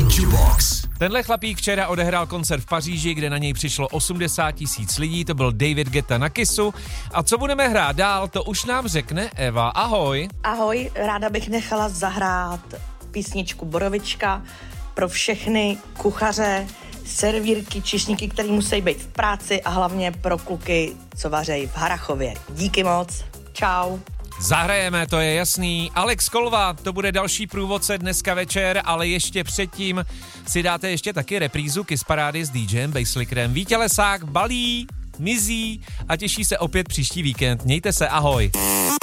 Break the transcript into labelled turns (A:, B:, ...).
A: Jubox.
B: Tenhle chlapík včera odehrál koncert v Paříži, kde na něj přišlo 80 000 lidí, to byl David Guetta na Kissu. A co budeme hrát dál, to už nám řekne Eva. Ahoj.
C: Ahoj, ráda bych nechala zahrát písničku Borovička pro všechny kuchaře, servírky, čišníky, který musí být v práci a hlavně pro kluky, co vařejí v Harrachově. Díky moc, čau.
B: Zahrajeme, to je jasný. Alex Kolva, to bude další průvodce dneska večer, ale ještě předtím si dáte ještě taky reprízu Kiss Parády s DJem Basslickerem. Vítě Lesák balí, mizí a těší se opět příští víkend. Mějte se, ahoj.